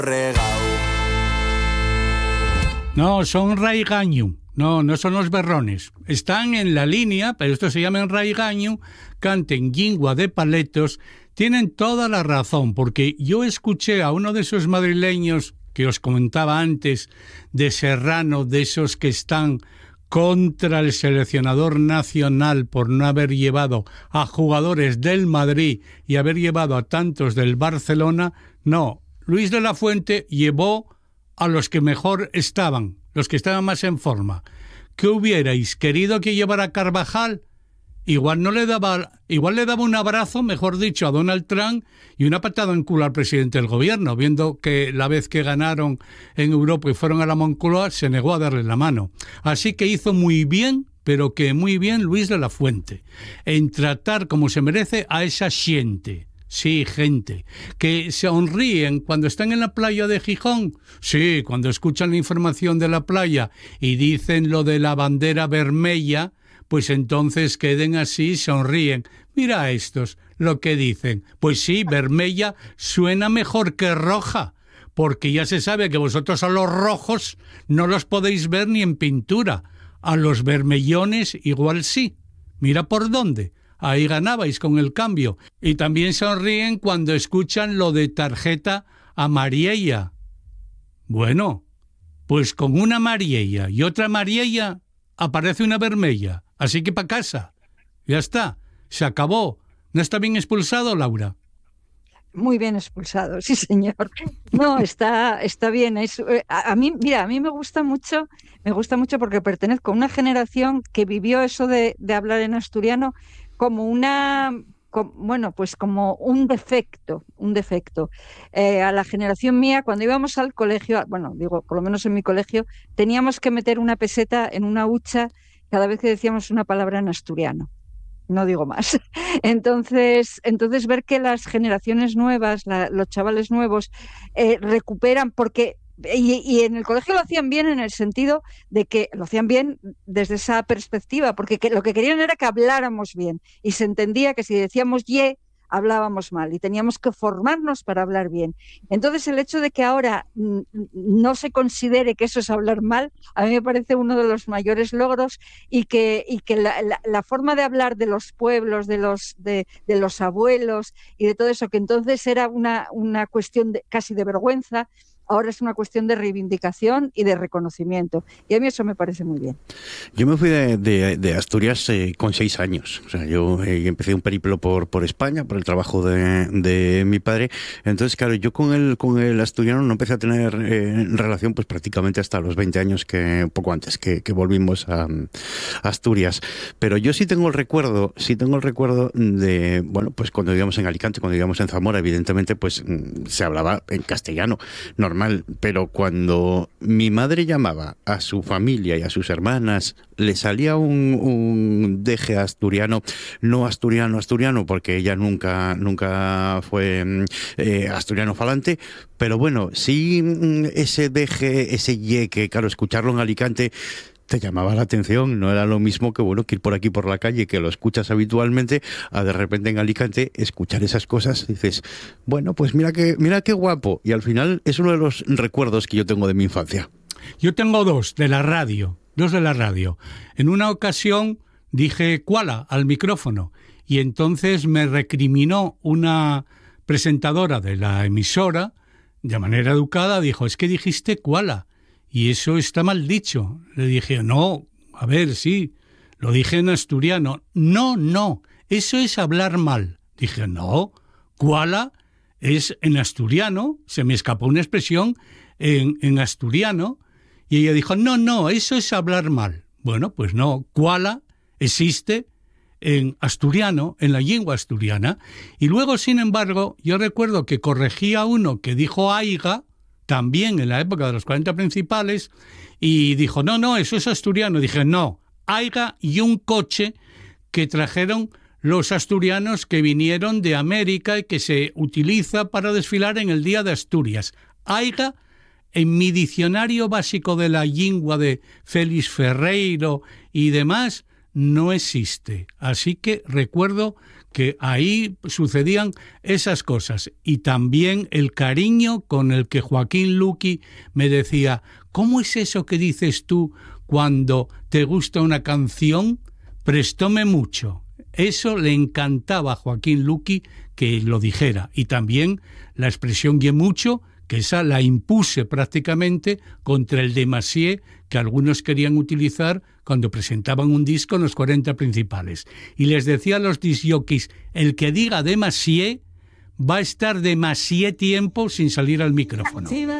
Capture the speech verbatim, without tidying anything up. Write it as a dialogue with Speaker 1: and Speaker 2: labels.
Speaker 1: No, son raigaño. No, no son los berrones. Están en la línea, pero esto se llama raigaño, canten Llingua de Paletos. Tienen toda la razón, porque yo escuché a uno de esos madrileños que os comentaba antes, de Serrano, de esos que están contra el seleccionador nacional por no haber llevado a jugadores del Madrid y haber llevado a tantos del Barcelona. No, Luis de la Fuente llevó a los que mejor estaban, los que estaban más en forma. ¿Qué hubierais querido que llevara Carvajal? Igual no le daba, igual le daba un abrazo, mejor dicho, a Donald Trump y una patada en culo al presidente del gobierno, viendo que la vez que ganaron en Europa y fueron a la Moncloa se negó a darle la mano. Así que hizo muy bien, pero que muy bien Luis de la Fuente, en tratar como se merece a esa gente. Sí, gente, que se sonríen cuando están en la playa de Gijón. Sí, cuando escuchan la información de la playa y dicen lo de la bandera vermella, pues entonces queden así, sonríen. Mira a estos, lo que dicen. Pues sí, vermella suena mejor que roja, porque ya se sabe que vosotros a los rojos no los podéis ver ni en pintura. A los vermellones igual sí. Mira por dónde. Ahí ganabais con el cambio. Y también sonríen cuando escuchan lo de tarjeta amarilla. Bueno, pues con una amarilla y otra amarilla aparece una vermella. Así que para casa. Ya está. Se acabó. ¿No está bien expulsado, Laura?
Speaker 2: Muy bien expulsado, sí, señor. No, está, está bien. Es, a, a mí, mira, a mí me gusta mucho, me gusta mucho porque pertenezco a una generación que vivió eso de, de hablar en asturiano como una, como, bueno, pues como un defecto, un defecto. Eh, a la generación mía, cuando íbamos al colegio, bueno, digo, por lo menos en mi colegio, teníamos que meter una peseta en una hucha cada vez que decíamos una palabra en asturiano. No digo más. Entonces, entonces ver que las generaciones nuevas, la, los chavales nuevos, eh, recuperan, porque y, y en el colegio lo hacían bien en el sentido de que lo hacían bien desde esa perspectiva, porque que, lo que querían era que habláramos bien y se entendía que si decíamos ye, hablábamos mal y teníamos que formarnos para hablar bien. Entonces, el hecho de que ahora n- no se considere que eso es hablar mal, a mí me parece uno de los mayores logros y que, y que la, la, la forma de hablar de los pueblos, de los, de, de los abuelos y de todo eso, que entonces era una, una cuestión de, casi de vergüenza, ahora es una cuestión de reivindicación y de reconocimiento. Y a mí eso me parece muy bien.
Speaker 3: Yo me fui de, de, de Asturias eh, con seis años. O sea, yo eh, empecé un periplo por, por España, por el trabajo de, de mi padre. Entonces, claro, yo con el, con el asturiano no empecé a tener eh, relación pues prácticamente hasta los veinte años, que poco antes que, que volvimos a, a Asturias. Pero yo sí tengo el recuerdo, sí tengo el recuerdo de, bueno, pues cuando vivíamos en Alicante, cuando vivíamos en Zamora, evidentemente, pues se hablaba en castellano, normal. Pero cuando mi madre llamaba a su familia y a sus hermanas, le salía un, un deje asturiano, no asturiano, asturiano, porque ella nunca, nunca fue eh, asturiano falante, pero bueno, sí ese deje, ese ye, que claro, escucharlo en Alicante te llamaba la atención, no era lo mismo que bueno que ir por aquí por la calle, que lo escuchas habitualmente, a de repente en Alicante escuchar esas cosas, dices, bueno, pues mira que mira qué guapo, y al final es uno de los recuerdos que yo tengo de mi infancia.
Speaker 1: Yo tengo dos de la radio, dos de la radio. En una ocasión dije "cuala" al micrófono y entonces me recriminó una presentadora de la emisora, de manera educada, dijo, es que dijiste "cuala". Y eso está mal dicho. Le dije, no, a ver, sí, lo dije en asturiano. No, no, eso es hablar mal. Dije, no, cuala es en asturiano, se me escapó una expresión en, en asturiano, y ella dijo, no, no, eso es hablar mal. Bueno, pues no, cuala existe en asturiano, en la lengua asturiana, y luego, sin embargo, yo recuerdo que corregí a uno que dijo aiga, también en la época de los cuarenta principales, y dijo, no, no, eso es asturiano. Dije, no, aiga y un coche que trajeron los asturianos que vinieron de América y que se utiliza para desfilar en el Día de Asturias. Aiga, en mi diccionario básico de la lengua de Félix Ferreiro y demás, no existe. Así que recuerdo que ahí sucedían esas cosas. Y también el cariño con el que Joaquín Luqui me decía, ¿cómo es eso que dices tú cuando te gusta una canción? Prestóme mucho. Eso le encantaba a Joaquín Luqui que lo dijera. Y también la expresión "ye mucho", que esa la impuse prácticamente contra el demasié que algunos querían utilizar cuando presentaban un disco en los cuarenta principales. Y les decía a los disc jockeys, el que diga demasié va a estar demasié tiempo sin salir al micrófono.